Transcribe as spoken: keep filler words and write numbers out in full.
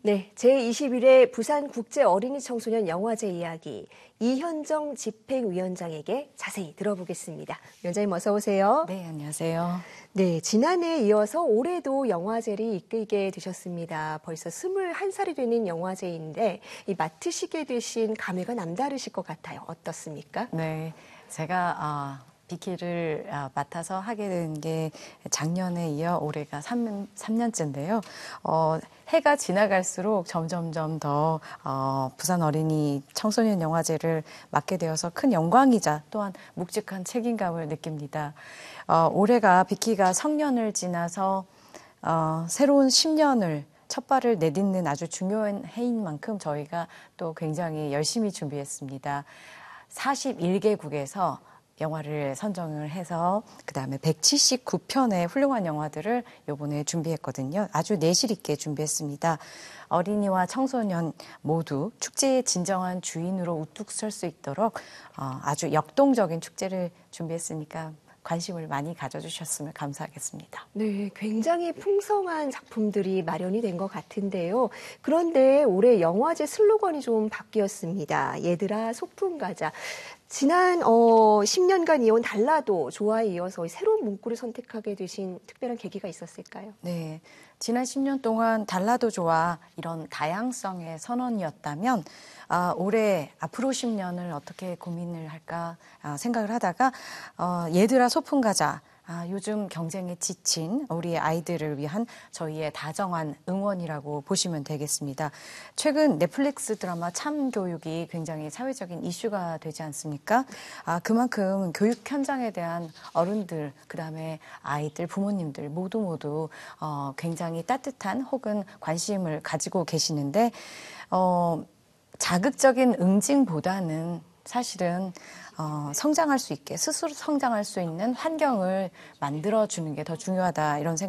네, 제이십일 회 부산국제어린이청소년 영화제 이야기 이현정 집행위원장에게 자세히 들어보겠습니다. 위원장님 어서 오세요. 네, 안녕하세요. 네, 지난해에 이어서 올해도 영화제를 이끌게 되셨습니다. 벌써 스물한 살이 되는 영화제인데 이 맡으시게 되신 감회가 남다르실 것 같아요. 어떻습니까? 네, 제가 아, 비키를 아, 맡아서 하게 된 게 작년에 이어 올해가 삼 년째인데요. 어, 해가 지나갈수록 점점점 더 어, 부산 어린이 청소년 영화제를 맡게 되어서 큰 영광이자 또한 묵직한 책임감을 느낍니다. 어, 올해가 비키가 성년을 지나서 어, 새로운 십 년을 첫 발을 내딛는 아주 중요한 해인 만큼 저희가 또 굉장히 열심히 준비했습니다. 사십일 개국에서 영화를 선정을 해서 그다음에 백칠십구 편의 훌륭한 영화들을 이번에 준비했거든요. 아주 내실 있게 준비했습니다. 어린이와 청소년 모두 축제의 진정한 주인으로 우뚝 설 수 있도록 아주 역동적인 축제를 준비했으니까 관심을 많이 가져주셨으면 감사하겠습니다. 네, 굉장히 풍성한 작품들이 마련이 된 것 같은데요. 그런데 올해 영화제 슬로건이 좀 바뀌었습니다. 얘들아 소풍 가자. 지난 어, 십 년간 이어온 달라도 좋아에 이어서 새로운 문구를 선택하게 되신 특별한 계기가 있었을까요? 네, 지난 십 년 동안 달라도 좋아 이런 다양성의 선언이었다면 아, 올해 앞으로 십 년을 어떻게 고민을 할까 아, 생각을 하다가 어, 얘들아 소풍 가자. 아, 요즘 경쟁에 지친 우리 아이들을 위한 저희의 다정한 응원이라고 보시면 되겠습니다. 최근 넷플릭스 드라마 참교육이 굉장히 사회적인 이슈가 되지 않습니까? 아, 그만큼 교육 현장에 대한 어른들, 그다음에 아이들, 부모님들 모두 모두 어, 굉장히 따뜻한 혹은 관심을 가지고 계시는데 어, 자극적인 응징보다는 사실은 어, 성장할 수 있게 스스로 성장할 수 있는 환경을 만들어주는 게 더 중요하다 이런 생각